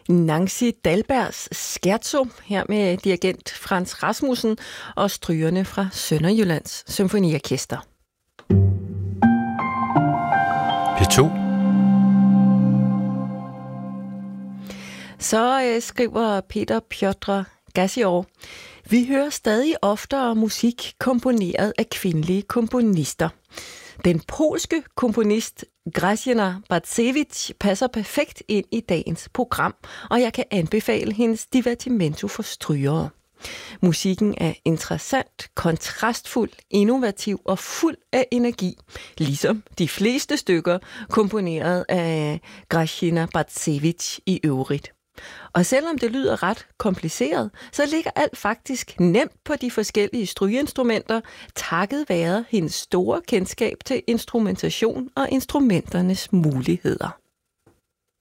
Nancy Dalbergs Scherzo, her med dirigent Frans Rasmussen og strygerne fra Sønderjyllands Symfoniorkester. P2. Så skriver Peter Piotr Gassior: vi hører stadig oftere musik komponeret af kvindelige komponister. Den polske komponist Grażyna Bacewicz passer perfekt ind i dagens program, og jeg kan anbefale hendes divertimento for strygere. Musikken er interessant, kontrastfuld, innovativ og fuld af energi, ligesom de fleste stykker komponeret af Grażyna Bacewicz i øvrigt. Og selvom det lyder ret kompliceret, så ligger alt faktisk nemt på de forskellige strygeinstrumenter, takket være hendes store kendskab til instrumentation og instrumenternes muligheder.